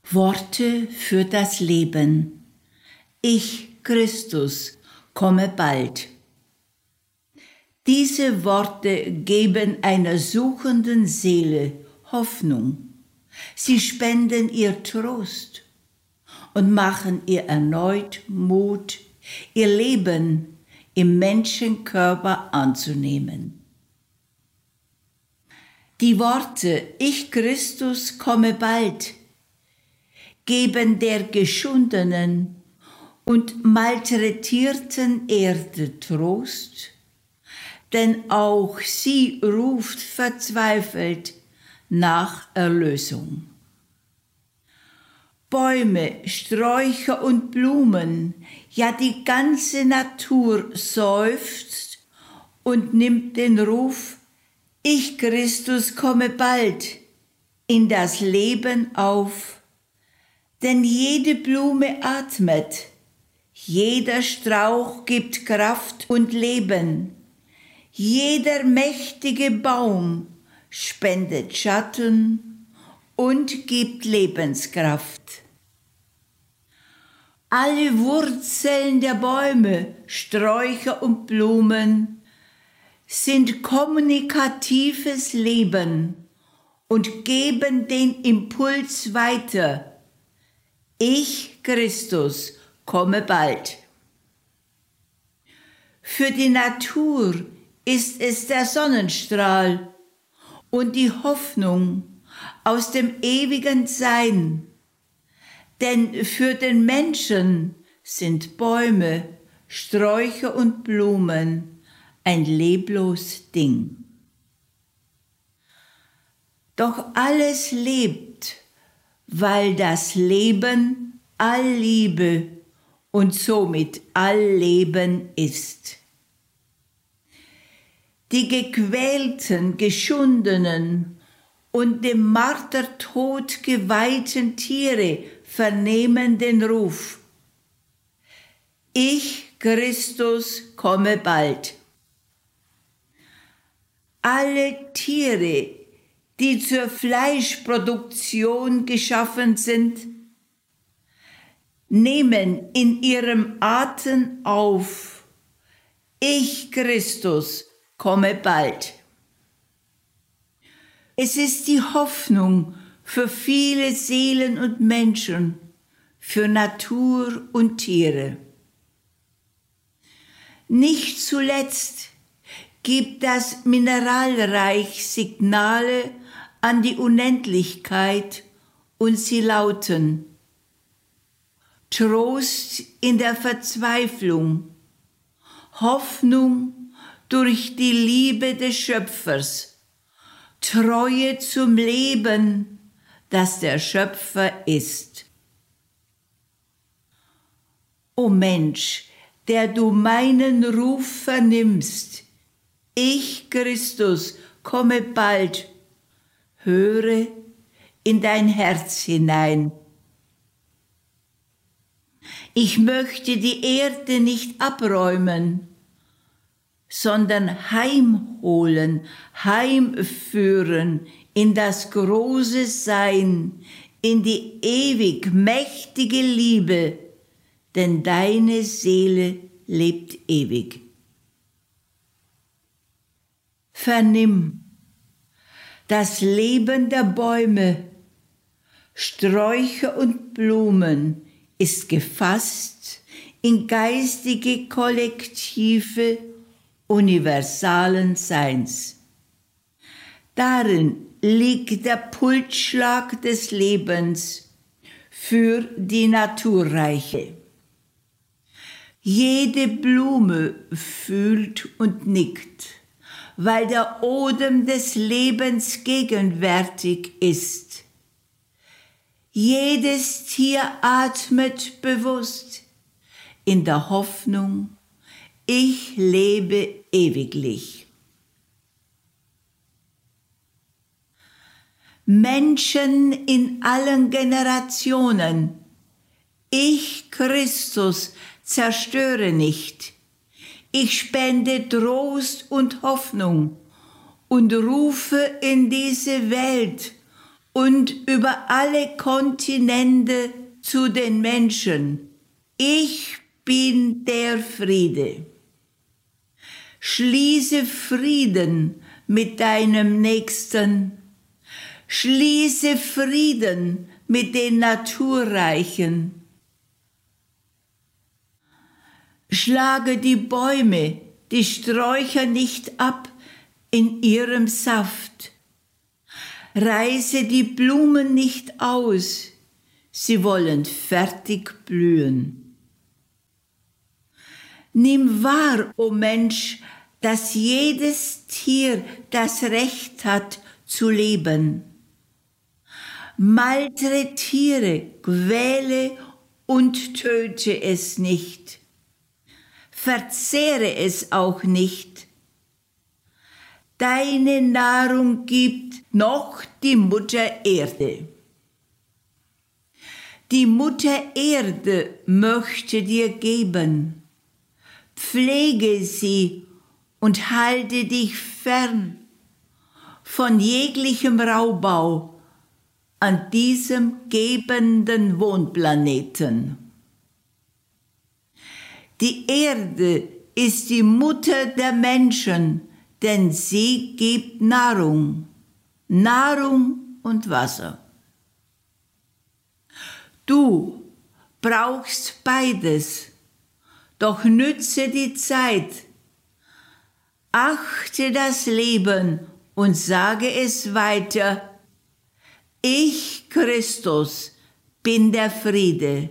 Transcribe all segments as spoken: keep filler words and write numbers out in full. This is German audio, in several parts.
Worte für das Leben. Ich, Christus, komme bald. Diese Worte geben einer suchenden Seele Hoffnung. Sie spenden ihr Trost und machen ihr erneut Mut, ihr Leben im Menschenkörper anzunehmen. Die Worte Ich, Christus, komme bald geben der geschundenen und malträtierten Erde Trost, denn auch sie ruft verzweifelt nach Erlösung. Bäume, Sträucher und Blumen, ja die ganze Natur seufzt und nimmt den Ruf, Ich, Christus, komme bald, in das Leben auf. Denn jede Blume atmet, jeder Strauch gibt Kraft und Leben, jeder mächtige Baum spendet Schatten und gibt Lebenskraft. Alle Wurzeln der Bäume, Sträucher und Blumen sind kommunikatives Leben und geben den Impuls weiter. Ich, Christus, komme bald. Für die Natur ist es der Sonnenstrahl und die Hoffnung aus dem ewigen Sein. Denn für den Menschen sind Bäume, Sträucher und Blumen ein leblos Ding. Doch alles lebt, weil das Leben all Liebe und somit all Leben ist. Die gequälten, geschundenen und dem Martertod geweihten Tiere vernehmen den Ruf. Ich, Christus, komme bald. Alle Tiere, die zur Fleischproduktion geschaffen sind, nehmen in ihrem Atem auf, ich, Christus, komme bald. Es ist die Hoffnung für viele Seelen und Menschen, für Natur und Tiere. Nicht zuletzt gibt das Mineralreich Signale an die Unendlichkeit und sie lauten: Trost in der Verzweiflung, Hoffnung durch die Liebe des Schöpfers, Treue zum Leben, das der Schöpfer ist. O Mensch, der du meinen Ruf vernimmst, ich, Christus, komme bald, höre in dein Herz hinein. Ich möchte die Erde nicht abräumen, sondern heimholen, heimführen in das große Sein, in die ewig mächtige Liebe, denn deine Seele lebt ewig. Vernimm das Leben der Bäume, Sträucher und Blumen ist gefasst in geistige Kollektive universalen Seins. Darin liegt der Pulsschlag des Lebens für die Naturreiche. Jede Blume fühlt und nickt, weil der Odem des Lebens gegenwärtig ist. Jedes Tier atmet bewusst in der Hoffnung, ich lebe ewiglich. Menschen in allen Generationen, ich, Christus, zerstöre nicht. Ich spende Trost und Hoffnung und rufe in diese Welt und über alle Kontinente zu den Menschen: Ich bin der Friede. Schließe Frieden mit deinem Nächsten. Schließe Frieden mit den Naturreichen. Schlage die Bäume, die Sträucher nicht ab in ihrem Saft. Reiße die Blumen nicht aus, sie wollen fertig blühen. Nimm wahr, o Mensch, dass jedes Tier das Recht hat zu leben. Malträtiere, quäle und töte es nicht. Verzehre es auch nicht. Deine Nahrung gibt noch die Mutter Erde. Die Mutter Erde möchte dir geben. Pflege sie und halte dich fern von jeglichem Raubbau an diesem gebenden Wohnplaneten. Die Erde ist die Mutter der Menschen, denn sie gibt Nahrung, Nahrung und Wasser. Du brauchst beides, doch nütze die Zeit, achte das Leben und sage es weiter: Ich, Christus, bin der Friede.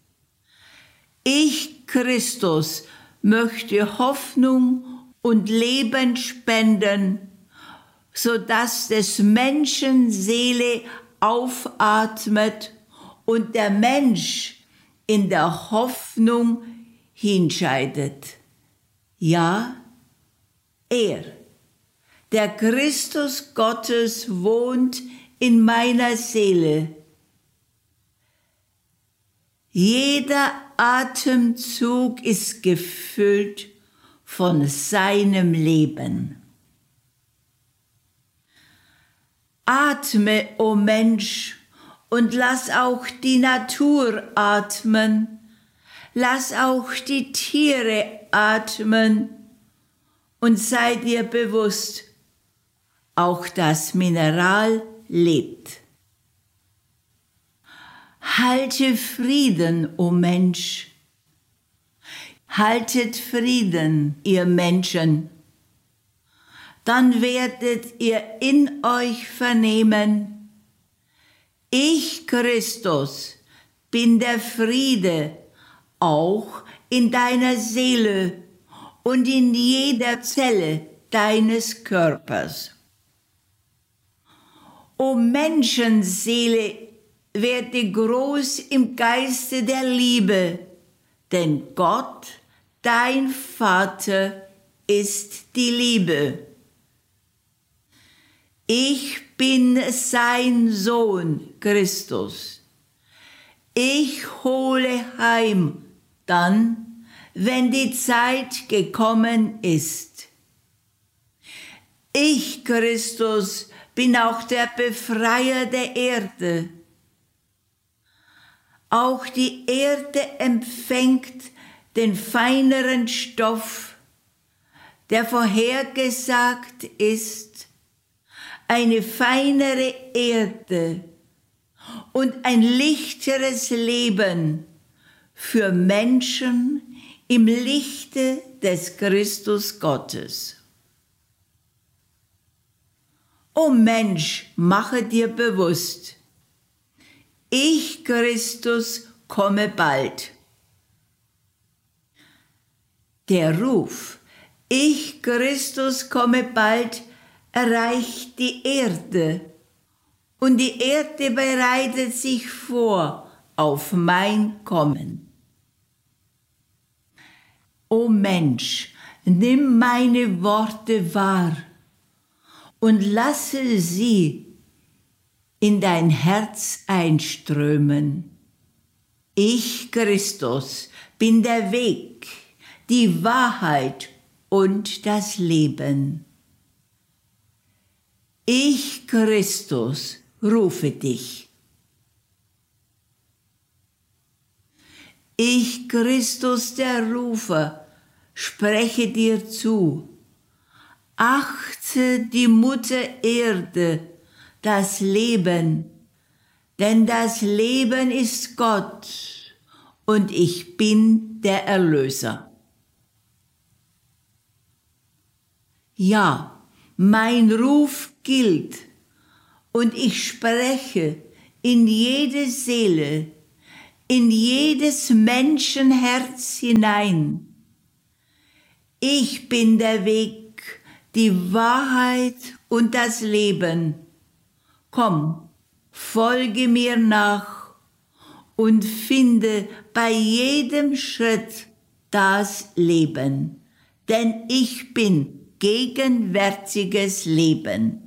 Ich, Christus, möchte Hoffnung und Leben spenden, sodass des Menschen Seele aufatmet und der Mensch in der Hoffnung hinscheidet. Ja, er, der Christus Gottes, wohnt in meiner Seele. Jeder Atemzug ist gefüllt von seinem Leben. Atme, o Mensch, und lass auch die Natur atmen, lass auch die Tiere atmen und sei dir bewusst, auch das Mineral lebt. Halte Frieden, o Mensch. Haltet Frieden, ihr Menschen. Dann werdet ihr in euch vernehmen: Ich, Christus, bin der Friede, auch in deiner Seele und in jeder Zelle deines Körpers. O Menschenseele, werde groß im Geiste der Liebe, denn Gott, dein Vater, ist die Liebe. Ich bin sein Sohn, Christus. Ich hole heim dann, wenn die Zeit gekommen ist. Ich, Christus, bin auch der Befreier der Erde. Auch die Erde empfängt den feineren Stoff, der vorhergesagt ist, eine feinere Erde und ein lichteres Leben für Menschen im Lichte des Christus Gottes. O Mensch, mache dir bewusst: Ich, Christus, komme bald. Der Ruf, ich, Christus, komme bald, erreicht die Erde, und die Erde bereitet sich vor auf mein Kommen. O Mensch, nimm meine Worte wahr und lasse sie in dein Herz einströmen. Ich, Christus, bin der Weg, die Wahrheit und das Leben. Ich, Christus, rufe dich. Ich, Christus der Rufer, spreche dir zu. Achte die Mutter Erde, das Leben, denn das Leben ist Gott und ich bin der Erlöser. Ja, mein Ruf gilt und ich spreche in jede Seele, in jedes Menschenherz hinein. Ich bin der Weg, die Wahrheit und das Leben. Komm, folge mir nach und finde bei jedem Schritt das Leben, denn ich bin gegenwärtiges Leben.